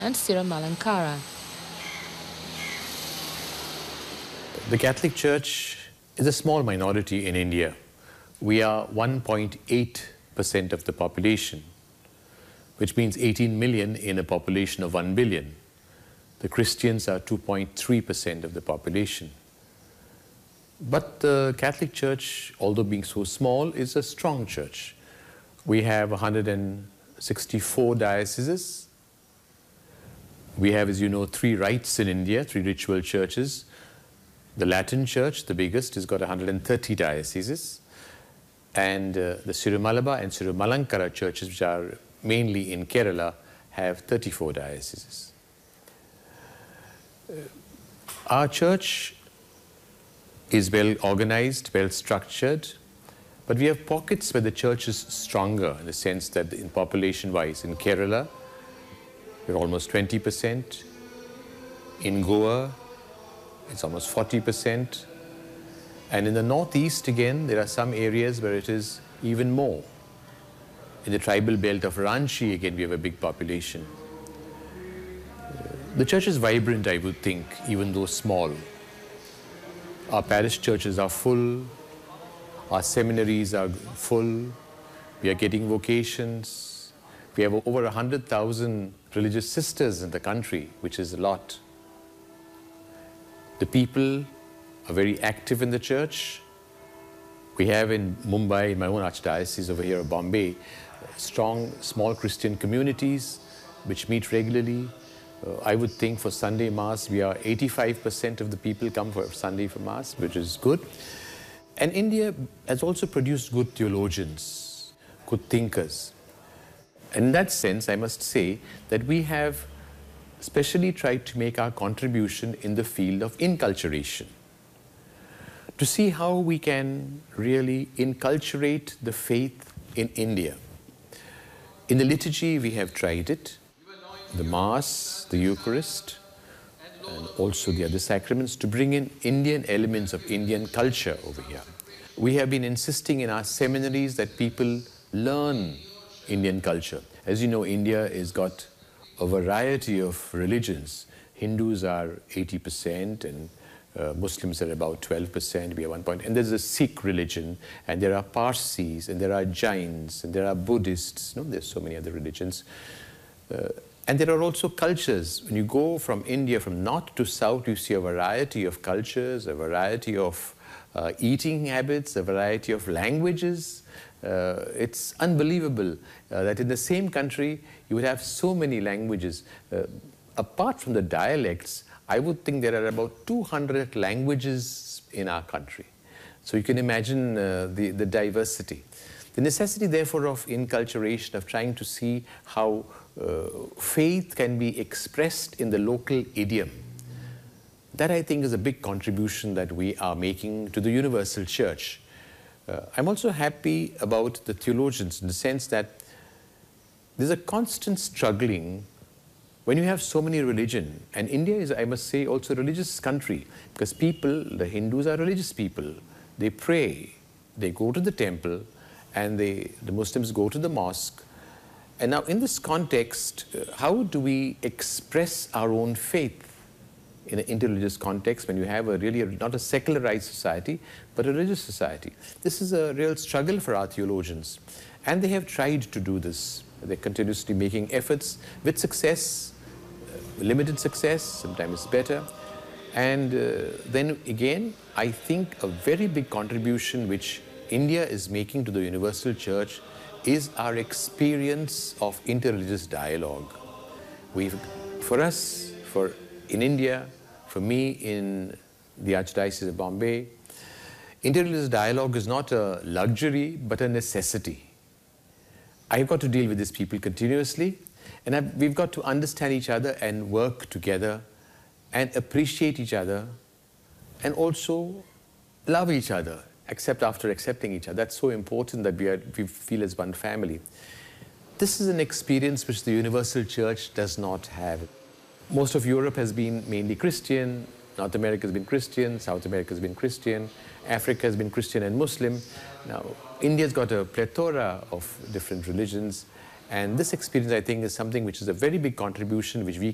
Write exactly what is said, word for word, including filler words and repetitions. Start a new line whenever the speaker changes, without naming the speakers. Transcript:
and Sirumalankara.
The Catholic Church is a small minority in India. We are one point eight percent of the population, which means eighteen million in a population of one billion. The Christians are two point three percent of the population. But the Catholic Church, although being so small, is a strong church. We have one hundred sixty-four dioceses. We have, as you know, three rites in India, three ritual churches. The Latin Church, the biggest, has got one hundred thirty dioceses. And uh, the Sirumalabar and Sirumalankara churches, which are mainly in Kerala, have thirty-four dioceses. Uh, our church is well organized, well structured, but we have pockets where the church is stronger in the sense that in population-wise, in Kerala, we're almost twenty percent. In Goa, it's almost forty percent. And in the northeast, again, there are some areas where it is even more. In the tribal belt of Ranchi, again, we have a big population. The church is vibrant, I would think, even though small. Our parish churches are full. Our seminaries are full. We are getting vocations. We have over one hundred thousand religious sisters in the country, which is a lot. The people are very active in the church. We have in Mumbai, in my own archdiocese over here of Bombay, strong small Christian communities which meet regularly. Uh, I would think for Sunday Mass, we are eighty-five percent of the people come for Sunday for Mass, which is good. And India has also produced good theologians, good thinkers. And in that sense, I must say that we have especially tried to make our contribution in the field of inculturation, to see how we can really inculturate the faith in India. In the liturgy, we have tried it, the Mass, the Eucharist, and also the other sacraments, to bring in Indian elements of Indian culture over here. We have been insisting in our seminaries that people learn Indian culture. As you know, India has got a variety of religions. Hindus are eighty percent and uh, Muslims are about twelve percent, we are one point. And there's a Sikh religion, and there are Parsis, and there are Jains, and there are Buddhists. No, there's so many other religions. Uh, and there are also cultures. When you go from India, from north to south, you see a variety of cultures, a variety of uh, eating habits, a variety of languages. Uh, it's unbelievable uh, that in the same country you would have so many languages. Uh, apart from the dialects, I would think there are about two hundred languages in our country. So you can imagine uh, the, the diversity. The necessity, therefore, of inculturation, of trying to see how uh, faith can be expressed in the local idiom. That, I think, is a big contribution that we are making to the universal church. Uh, I'm also happy about the theologians in the sense that there's a constant struggling when you have so many religion. And India is, I must say, also a religious country, because people, the Hindus are religious people. They pray, they go to the temple, and they, the Muslims go to the mosque. And now in this context, uh, how do we express our own faith in an interreligious context when you have a really, a, not a secularized society, but a religious society? This is a real struggle for our theologians. And they have tried to do this. They're continuously making efforts with success, uh, limited success, sometimes better. And uh, then again, I think a very big contribution which India is making to the universal church is our experience of interreligious dialogue. We've, for us, for in India, for me in the Archdiocese of Bombay, interreligious dialogue is not a luxury, but a necessity. I've got to deal with these people continuously, and I've, we've got to understand each other and work together and appreciate each other and also love each other, except after accepting each other. That's so important that we, are, we feel as one family. This is an experience which the universal church does not have. Most of Europe has been mainly Christian, North America has been Christian, South America has been Christian, Africa has been Christian and Muslim. Now, India's got a plethora of different religions, and this experience, I think, is something which is a very big contribution which we